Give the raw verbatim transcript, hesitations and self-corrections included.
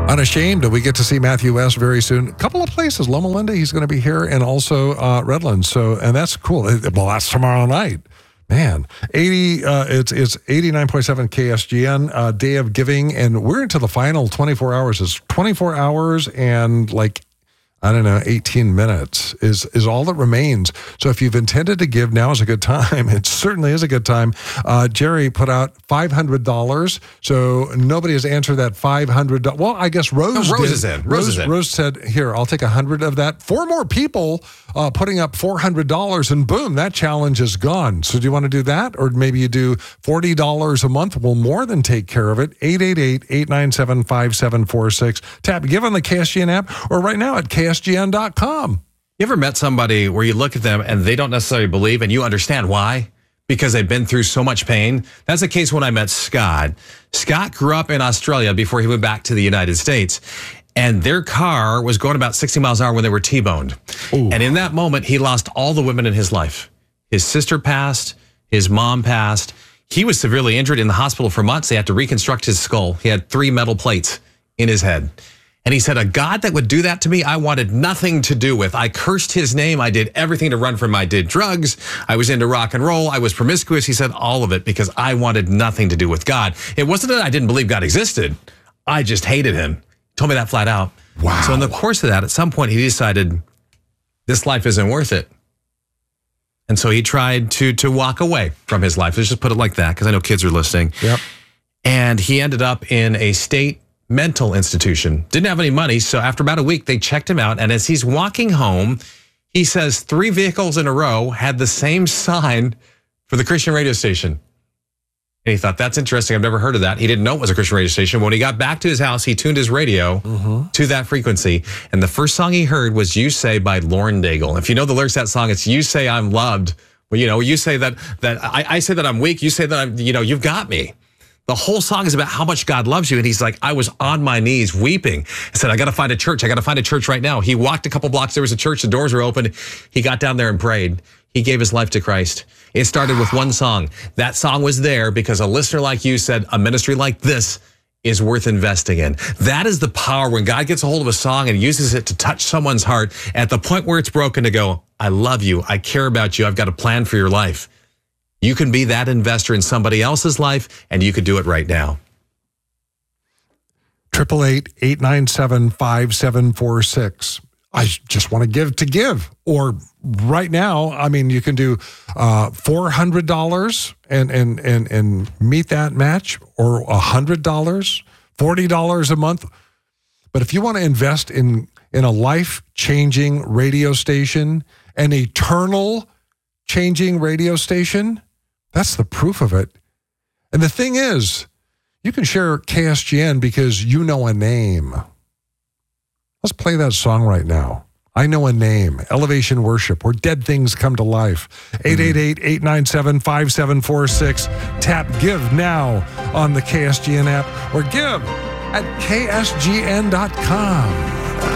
Unashamed. We get to see Matthew West very soon. A couple of places. Loma Linda, he's going to be here, and also uh, Redlands. So, and that's cool. Well, that's tomorrow night. Man, eighty. Uh, it's it's eighty-nine point seven K S G N. Uh, Day of Giving, and we're into the final twenty-four hours. It's twenty-four hours and like, I don't know, eighteen minutes is is all that remains. So if you've intended to give, now is a good time. It certainly is a good time. Uh, Jerry put out five hundred dollars. So nobody has answered that five hundred dollars. Well, I guess Rose no, Rose did. is in. Rose, Rose is in. Rose said, here, I'll take one hundred of that. Four more people uh, putting up four hundred dollars, and boom, that challenge is gone. So do you want to do that? Or maybe you do forty dollars a month. We'll more than take care of it. eight eight eight, eight nine seven, five seven four six. Tap Give on the K S G N app, or right now at K S G N dot com. You ever met somebody where you look at them and they don't necessarily believe, and you understand why? Because they've been through so much pain. That's the case when I met Scott. Scott grew up in Australia before he went back to the United States. And their car was going about sixty miles an hour when they were T-boned. Ooh. And in that moment, he lost all the women in his life. His sister passed, his mom passed. He was severely injured in the hospital for months. They had to reconstruct his skull. He had three metal plates in his head. And he said, a God that would do that to me, I wanted nothing to do with. I cursed his name. I did everything to run from him. I did drugs. I was into rock and roll. I was promiscuous. He said all of it because I wanted nothing to do with God. It wasn't that I didn't believe God existed. I just hated him. He told me that flat out. Wow. So in the course of that, at some point, he decided this life isn't worth it. And so he tried to, to walk away from his life. Let's just put it like that, because I know kids are listening. Yep. And he ended up in a state mental institution. Didn't have any money, so after about a week, they checked him out. And as he's walking home, he says three vehicles in a row had the same sign for the Christian radio station. And he thought, that's interesting. I've never heard of that. He didn't know it was a Christian radio station. When he got back to his house, he tuned his radio mm-hmm. to that frequency. And the first song he heard was You Say by Lauren Daigle. If you know the lyrics to that song, it's You Say I'm Loved. Well, you know, you say that, that I, I say that I'm weak. You say that I'm, you know, you've got me. The whole song is about how much God loves you. And he's like, I was on my knees weeping. I said, I got to find a church. I got to find a church right now. He walked a couple blocks. There was a church. The doors were open. He got down there and prayed. He gave his life to Christ. It started with one song. That song was there because a listener like you said, a ministry like this is worth investing in. That is the power when God gets a hold of a song and uses it to touch someone's heart at the point where it's broken to go, I love you. I care about you. I've got a plan for your life. You can be that investor in somebody else's life, and you could do it right now. Triple eight, eight nine seven, five seven four six. I just want to give to give. Or right now, I mean, you can do uh, four hundred dollars and, and, and, and meet that match, or one hundred dollars, forty dollars a month. But if you want to invest in, in a life-changing radio station, an eternal changing radio station, that's the proof of it. And the thing is, you can share K S G N because you know a name. Let's play that song right now. I Know a Name, Elevation Worship, where dead things come to life. eight eight eight, eight nine seven, five seven four six. Tap Give now on the K S G N app, or give at K S G N dot com.